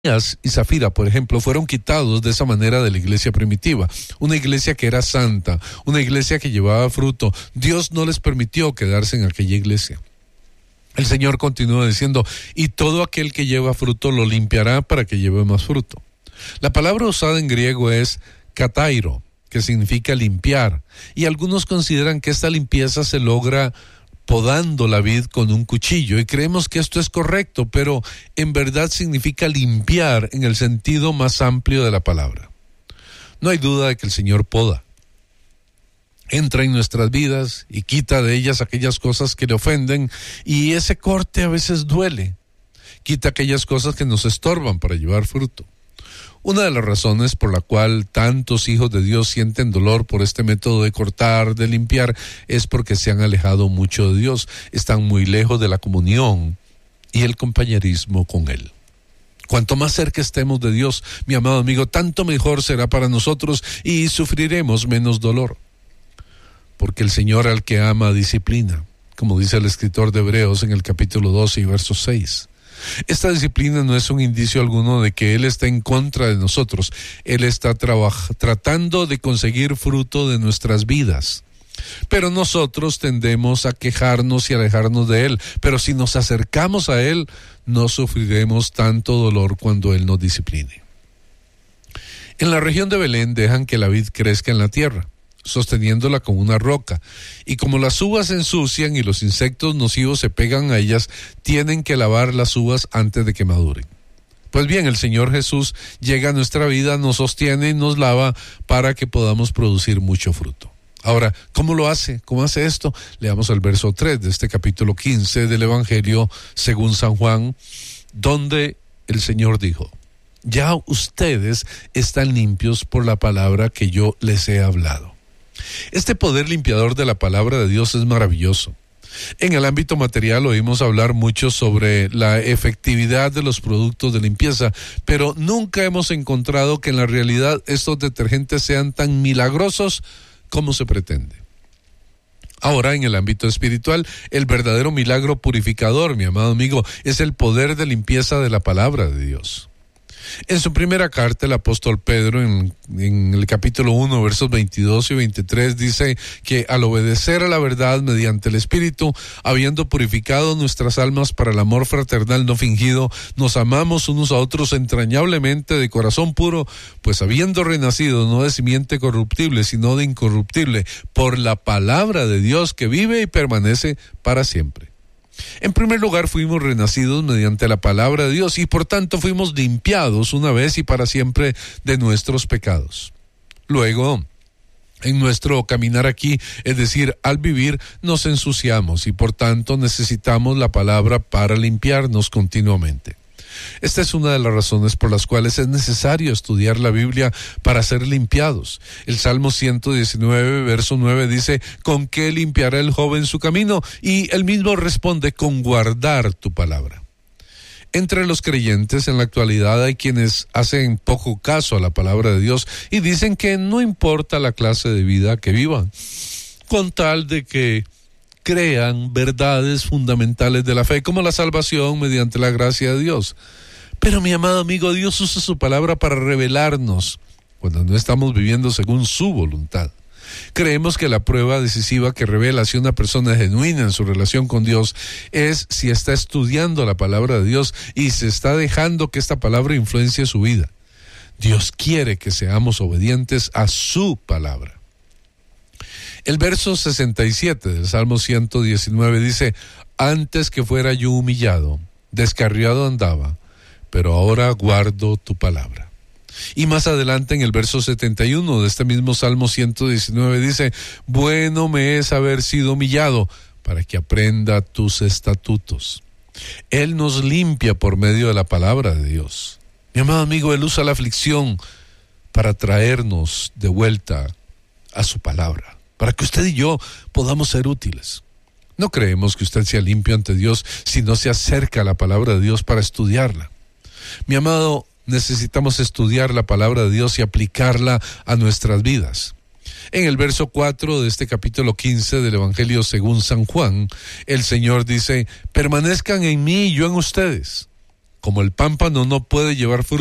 Ananías y Zafira, por ejemplo, fueron quitados de esa manera de la iglesia primitiva. Una iglesia que era santa, una iglesia que llevaba fruto. Dios no les permitió quedarse en aquella iglesia. El Señor continúa diciendo, y todo aquel que lleva fruto lo limpiará para que lleve más fruto. La palabra usada en griego es katairo, que significa limpiar, y algunos consideran que esta limpieza se logra podando la vid con un cuchillo, y creemos que esto es correcto, pero en verdad significa limpiar en el sentido más amplio de la palabra. No hay duda de que el Señor poda. Entra en nuestras vidas y quita de ellas aquellas cosas que le ofenden, y ese corte a veces duele. Quita aquellas cosas que nos estorban para llevar fruto. Una de las razones por la cual tantos hijos de Dios sienten dolor por este método de cortar, de limpiar, es porque se han alejado mucho de Dios, están muy lejos de la comunión y el compañerismo con Él. Cuanto más cerca estemos de Dios, mi amado amigo, tanto mejor será para nosotros y sufriremos menos dolor. Porque el Señor al que ama disciplina, como dice el escritor de Hebreos en el capítulo 12 y verso 6. Esta disciplina no es un indicio alguno de que Él está en contra de nosotros. Él está tratando de conseguir fruto de nuestras vidas. Pero nosotros tendemos a quejarnos y alejarnos de Él. Pero si nos acercamos a Él, no sufriremos tanto dolor cuando Él nos discipline. En la región de Belén dejan que la vid crezca en la tierra, sosteniéndola con una roca, y como las uvas se ensucian y los insectos nocivos se pegan a ellas, tienen que lavar las uvas antes de que maduren. Pues bien, el Señor Jesús llega a nuestra vida, nos sostiene y nos lava para que podamos producir mucho fruto. Ahora, ¿cómo lo hace? ¿Cómo hace esto? Leamos el verso 3 de este capítulo 15 del Evangelio según San Juan, donde el Señor dijo: ya ustedes están limpios por la palabra que yo les he hablado. Este poder limpiador de la palabra de Dios es maravilloso. En el ámbito material oímos hablar mucho sobre la efectividad de los productos de limpieza, pero nunca hemos encontrado que en la realidad estos detergentes sean tan milagrosos como se pretende. Ahora, en el ámbito espiritual, el verdadero milagro purificador, mi amado amigo, es el poder de limpieza de la palabra de Dios. En su primera carta, el apóstol Pedro, en el capítulo 1, versos 22 y 23, dice que al obedecer a la verdad mediante el Espíritu, habiendo purificado nuestras almas para el amor fraternal no fingido, nos amamos unos a otros entrañablemente de corazón puro, pues habiendo renacido no de simiente corruptible, sino de incorruptible, por la palabra de Dios que vive y permanece para siempre. En primer lugar, fuimos renacidos mediante la palabra de Dios y por tanto fuimos limpiados una vez y para siempre de nuestros pecados. Luego, en nuestro caminar aquí, es decir, al vivir, nos ensuciamos y por tanto necesitamos la palabra para limpiarnos continuamente. Esta es una de las razones por las cuales es necesario estudiar la Biblia para ser limpiados. El Salmo 119, verso 9 dice: ¿con qué limpiará el joven su camino? Y él mismo responde: con guardar tu palabra. Entre los creyentes en la actualidad hay quienes hacen poco caso a la palabra de Dios y dicen que no importa la clase de vida que vivan, con tal de que crean verdades fundamentales de la fe, como la salvación mediante la gracia de Dios. Pero mi amado amigo, Dios usa su palabra para revelarnos cuando no estamos viviendo según su voluntad. Creemos que la prueba decisiva que revela si una persona es genuina en su relación con Dios es si está estudiando la palabra de Dios y se está dejando que esta palabra influencie su vida. Dios quiere que seamos obedientes a su palabra. El verso 67 del Salmo 119 dice: antes que fuera yo humillado, descarriado andaba, pero ahora guardo tu palabra. Y más adelante en el verso 71 de este mismo Salmo 119 dice: bueno me es haber sido humillado, para que aprenda tus estatutos. Él nos limpia por medio de la palabra de Dios. Mi amado amigo, Él usa la aflicción para traernos de vuelta a su palabra, para que usted y yo podamos ser útiles. No creemos que usted sea limpio ante Dios si no se acerca a la palabra de Dios para estudiarla. Mi amado, necesitamos estudiar la palabra de Dios y aplicarla a nuestras vidas. En el verso 4 de este capítulo 15 del Evangelio según San Juan, el Señor dice: permanezcan en mí y yo en ustedes. Como el pámpano no puede llevar fruto